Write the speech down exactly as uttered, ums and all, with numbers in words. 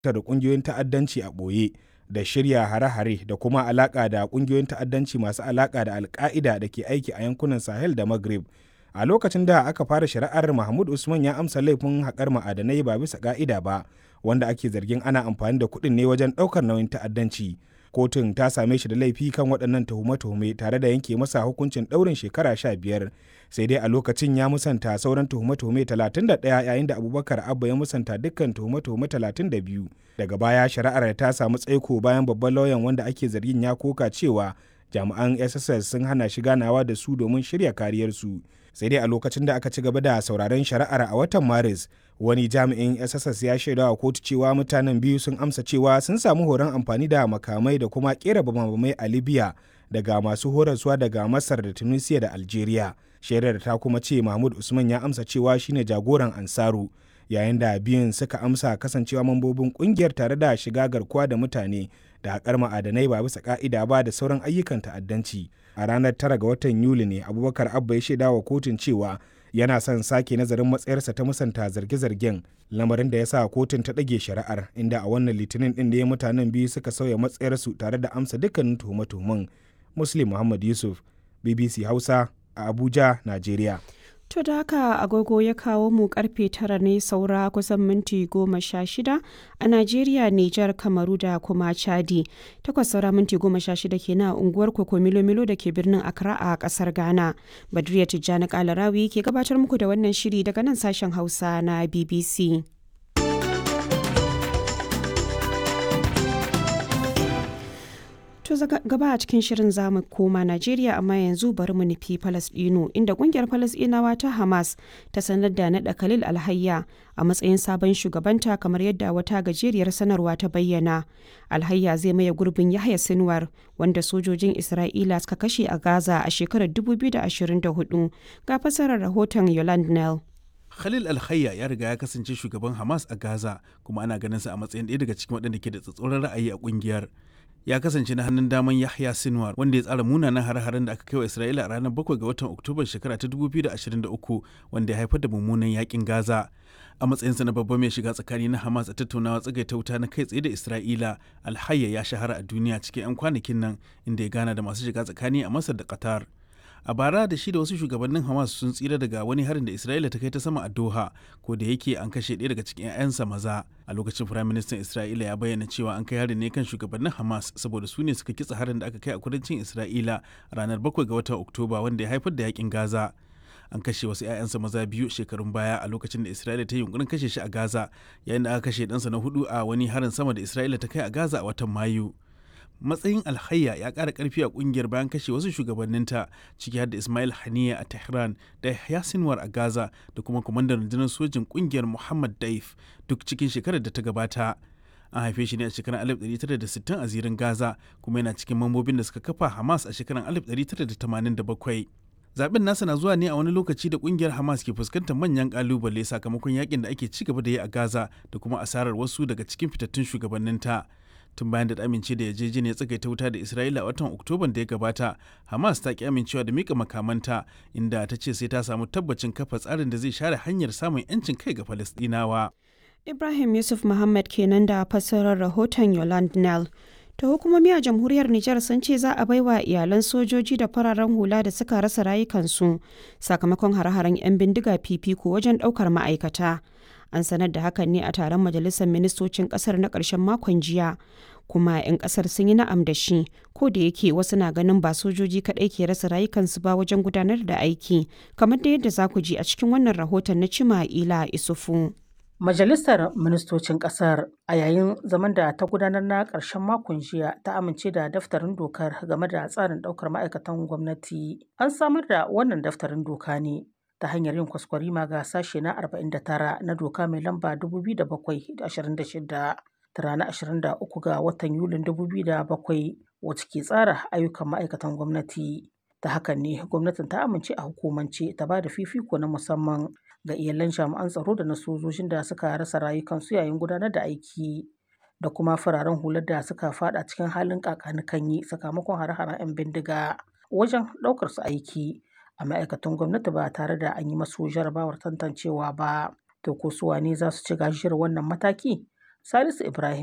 da ƙungiyoyin ta'addanci a ɓoye da shirya hare-hare da kuma alaƙa da ƙungiyoyin ta'addanci masu alaƙa da Al-Qaida da ke aiki a yankunan Sahel da Maghreb. A lokacin da aka fara shari'ar, Mahmud Usman ya amsa laifin haƙar ma'adanai ba bisa ƙa'ida ba, wanda ake zargin ana amfani da kuɗin ne wajen ɗaukar nauyin ta'addanci. Kotun ta same shi da laifi kan waɗannan tuhume-tuhume tare da yanke masa hukuncin ɗaurin shekara sha biyar. Sai dai a lokacin ya musanta sauran tuhume-tuhume talatin da ɗaya, yayin da Abubakar Abba ya musanta dukkan tuhume-tuhume talatin da biyu. Daga baya shari'ar ta samu tsaiko bayan babban lauyan wanda ake zargin ya koka cewa jami'an S S S sun hana shi ganawa da su domin shirya kariyarsu. Sai dai a lokacin da aka ci gaba da sauraron shari'ar a watan Maris, wani jami'in S S S ya shaida wa kotu cewa mutanen biyu sun amsa cewa sun samu horon amfani da makamai da kuma kera bamabamai a Libya daga masu horaswa daga Masar da Tunisia da Algeria. Shaidar ta kuma ce Mahmud Usman ya amsa cewa shine jagoran Ansaru, yayin da biyun suka amsa kasancewa mambobin kungiyar tare da shiga garkuwa da mutane da haƙar ma'adanai ba bisa ƙa'ida ba da sauran ayyukan ta'addanci. A ranar tara ga watan Yuli ne Abubakar Abba ya shaida wa kotun cewa yana son sake nazarin matsayarsa ta musanta zarge-zargen, lamarin da ya sa kotun ta ɗage shari'ar, inda a wannan litinin ɗin ne mutanen biyu suka sauya matsayarsu tare da amsa dukkanin tuhume-tuhumen. Muslim Muhammad Yusuf, B B C Hausa a Abuja, Najeriya. To da haka agogo ya kawo mu karfe tara ne saura kusan minti goma sha shida a Najeriya, Nijar, Kamaru da kuma Chadi. Takwas saura minti goma sha shida kenan a unguwar Koko Milo-Milo da ke birnin Accra a kasar Ghana. Badriya Tijjani Kalarawi ke gabatar muku da wannan shiri daga nan sashen Hausa na B B C. To gaba a cikin shirin zamu koma Najeriya, amma yanzu bari mu nufi Falasɗinu, inda kungiyar Falasɗinawa ta Hamas ta sanar da naɗa Khalil Alhayya a matsayin sabon shugabanta, kamar yadda wata gajeriyar sanarwa ta bayyana. Alhayya zai maye gurbin Yahya Sinwar, wanda sojojin Isra'ila suka kashe a Gaza a shekarar dubu biyu da ashirin da hudu. Ga fasarar rahoton Yolande Nell. Khalil Alhayya ya riga ya kasance shugaban Hamas a Gaza, kuma ana ganin sa a matsayin ɗaya daga cikin waɗanda ke da tsatsauran ra'ayi a kungiyar. Ya kasance na hannun daman Yahya Sinwar, wanda ya tsara munanan hare-haren da aka kai wa Isra'ila a ranar bakwai ga watan Oktoba shekara ta dubu biyu da ashirin da uku, wanda ya haifar da mummunan yakin Gaza. A matsayinsa na babba mai shiga tsakani na Hamas a tattaunawa tsagaita wuta na kai tsaye da Isra'ila, Alhayya ya shahara a duniya cikin 'yan kwanakin nan, inda ya gana da masu shiga tsakani a Masar da Qatar. A bara da shi da wasu shugabannin Hamas sun tsira daga wani harin da Isra'ila ta kai ta sama a Doha, ko da yake an kashe ɗaya daga cikin 'ya'yansa maza. A lokacin Firaministan Isra'ila ya bayyana cewa an kai harin ne kan shugabannin Hamas saboda su ne suka kitsa harin da aka kai a kudancin Isra'ila a ranar bakwai ga watan Oktoba, wanda ya haifar da yakin Gaza. An kashe wasu 'ya'yansa maza biyu shekarun baya a lokacin da Isra'ila ta yi yunkurin kashe shi a Gaza, yayin da aka kashe ɗansa na hudu a wani harin sama da Isra'ila ta kai a Gaza a watan Mayu. Matsayin Alhayya ya ƙara ƙarfi a ƙungiyar bayan kashe wasu shugabanninta, ciki har da Ismail Haniya a Tehran da Yahya Sinwar a Gaza da kuma kwamandan rundunar sojin ƙungiyar Muhammad Daif, duk cikin shekarar da ta gabata. An haife shi ne a shekarar alif ɗari tara da sittin a zirin Gaza, kuma yana cikin mambobin da suka kafa Hamas a shekarar alif ɗari tara da tamanin da bakwai. Zaben nasa na zuwa ne a wani lokaci da kungiyar Hamas ke fuskantar manyan kalubale sakamakon yakin da ake ci gaba da yi a Gaza da kuma asarar wasu daga cikin fitattun shugabanninta. Tun bayan da ta amince da yarjejeniyar tsagaita wuta da Isra'ila a watan Oktoban da ya gabata, Hamas ta ki amincewa da mika makamanta, inda ta ce sai ta samu tabbacin kafa tsarin da zai share hanyar samun 'yancin kai ga Falasɗinawa. Ibrahim Yusuf Muhammad kenan da fassarar rahoton Yolande Nell. Ta hukumomi a jamhuriyar Nijar sun ce za a baiwa iyalan sojoji da fararen hula da suka rasa rayukansu sakamakon hare-haren 'yan bindiga fifiko wajen ɗaukar ma'aikata. An sanar da hakan ne a taron majalisar ministocin kasar na ƙarshen makon jiya, kuma 'yan kasar sun yi na'am da shi, ko da yake wasu na ganin ba sojoji kaɗai ke rasa rayukansu ba wajen gudanar da aiki, kamar da yadda za ku ji a cikin wannan rahoton na Cima Ila Isufu. Majalisar Ministocin Ƙasar a yayin zaman da ta gudanar na ƙarshen makon jiya ta amince da daftarin dokar game da tsarin ɗaukar ma'aikatan gwamnati. An samar da wannan daftarin doka ne ta hanyar yin kwaskwarima ga sashe na arba'in da tara na doka mai lamba dubu biyu da bakwai da ashirin da shida ta ranar ashirin da uku ga watan Yulin dubu biyu da bakwai, wacce ke tsara ayyukan ma'aikatan gwamnati. Ta hakan ne gwamnatin ta amince a hukumance ta ba da fifiko na musamman ga iyalan jami'an tsaro da na sojojin da suka rasa rayukansu yayin gudanar da aiki, da kuma fararen hular da suka fada cikin halin kakanikanyi sakamakon hare-haren 'yan bindiga wajen ɗaukar su aiki a ma'aikatan gwamnati ba tare da an yi masu jarabawar tantancewa ba. To ko su wane za su ci gajiyar wannan mataki? Salisu Ibrahim